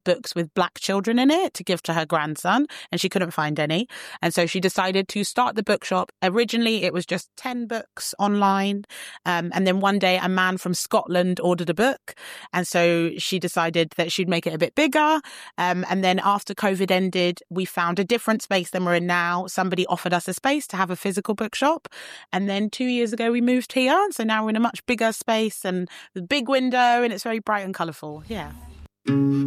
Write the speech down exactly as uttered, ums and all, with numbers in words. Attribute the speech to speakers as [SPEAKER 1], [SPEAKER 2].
[SPEAKER 1] books with black children in it to give to her grandson, and she couldn't find any. And so she decided to start the bookshop. Originally, it was just ten books online. Um, and then one day, a man from Scotland ordered a book. And so she decided that she'd make it a bit bigger. Um, and then after COVID ended, we found a different space than we're in now. Somebody offered us a space to have a physical bookshop. And then two years ago, we moved here. So now we're in a much bigger space and a big window, and it's very bright and colourful. Yeah.